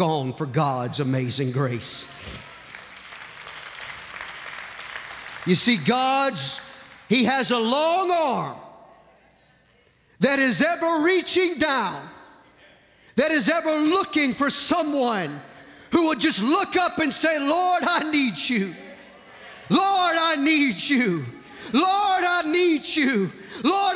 gone for God's amazing grace. You see, He has a long arm that is ever reaching down, that is ever looking for someone who would just look up and say, Lord, I need you. Lord, I need you. Lord, I need you. Lord,